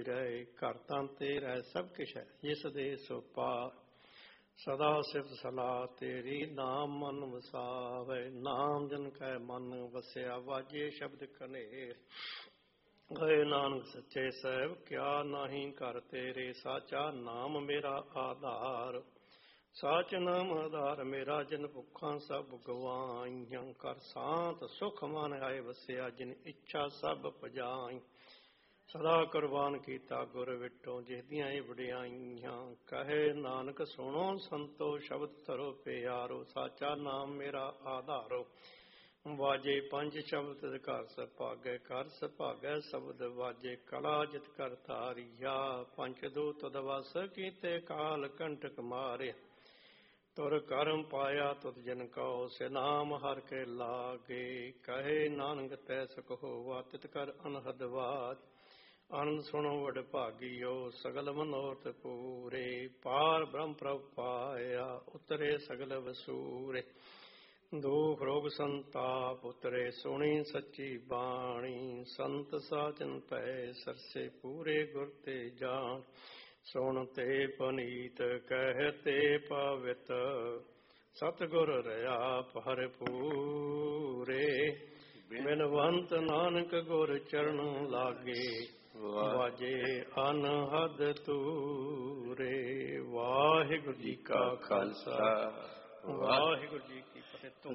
ਗਏ। ਘਰ ਤਾਂ ਤੇਰਾ ਸਭ ਕੁਛ ਹੈ, ਜਿਸ ਦੇ ਸੋ ਪਾਰ। ਸਦਾ ਸਿਫਤ ਸਲਾਹ ਤੇਰੀ, ਨਾਮ ਮਨ ਵਸਾਵੇ। ਨਾਮ ਜਨ ਕੈ ਮਨ ਵਸਿਆ, ਵਾਜੇ ਸ਼ਬਦ ਕਨੇਰ। ਗਏ ਨਾਨਕ ਸੱਚੇ ਸਾਹਿਬ, ਕਿਆ ਨਾਹੀਂ ਘਰ ਤੇਰੇ। ਸਾਚਾ ਨਾਮ ਮੇਰਾ ਆਧਾਰ, ਸਾਚ ਨਾਮ ਆਧਾਰ ਮੇਰਾ। ਜਿਨ ਭੁੱਖਾਂ ਸਭ ਗਵਾਈਆਂ, ਕਰ ਸਾਂਤ ਸੁਖ ਮਨ ਆਏ ਵਸਿਆ। ਜਿਨ ਇੱਛਾ ਸਭ ਪਜਾਈ, ਸਦਾ ਕੁਰਬਾਨ ਕੀਤਾ ਗੁਰ ਵਿਟੋ। ਜਿਹਦੀਆਂ ਇਹ ਵਡਿਆਈਆਂ, ਕਹੇ ਨਾਨਕ ਸੁਣੋ ਸੰਤੋ। ਸ਼ਬਦ ਧਰੋ ਪਿਆਰੋ, ਸਾਚਾ ਨਾਮ ਮੇਰਾ ਆਧਾਰੋ। ਵਾਜੇ ਪੰਜ ਸ਼ਬਦ ਘਰ ਸੁਭਾਗੈ, ਘਰ ਸੁਭਾਗੈ ਸ਼ਬਦ ਵਾਜੇ। ਕਲਾ ਜਿਤ ਕਰ ਧਾਰੀਆ, ਪੰਚ ਦੂਤ ਤਦ ਵਸ ਕੀਤੇ। ਕਾਲ ਕੰਟਕ ਮਾਰੇ, ਤੁਰ ਕਰਮ ਪਾਇਆ ਤੁਧ ਜਨ ਕਉ। ਸੇ ਨਾਮ ਹਰਿ ਕੇ ਲਾਗੇ, ਕਹੇ ਨਾਨਕ ਤੈ ਸੁਖ ਹੋਵਾ। ਤਿਤ ਕਰ ਅਨਹਦ ਬਾਤ, ਆਨੰਦ ਸੁਣੋ ਵਡ ਭਾਗੀਓ। ਸਗਲ ਮਨੋਰਥ ਪੂਰੇ, ਪਾਰ ਬ੍ਰਹਮ ਪ੍ਰਭ ਪਾਇਆ। ਉਤਰੇ ਸਗਲ ਵਸੂਰੇ, ਦੁਖ ਰੋਗ ਸੰਤਾਪ ਉਤਰੇ। ਸੁਣੀ ਸੱਚੀ ਬਾਣੀ, ਸੰਤ ਸਾਜਨ ਪੈ ਸਰਸੇ। ਪੂਰੇ ਗੁਰ ਤੇ ਜਾਣ, ਸੁਣ ਤੇ ਪਨੀਤ। ਕਹਿ ਤੇ ਪਵਿੱਤ, ਸਤਿਗੁਰ ਰਹਾ ਭਰਪੂਰੇ। ਬਿਨਵੰਤ ਨਾਨਕ ਗੁਰ ਚਰਨ ਲਾਗੇ, ਵਾਜੇ ਅਨਹਦ ਤੂਰੇ। ਵਾਹਿਗੁਰੂ ਜੀ ਕਾ ਖਾਲਸਾ, ਵਾਹਿਗੁਰੂ ਜੀ ਕੀ ਫਤਿਹ।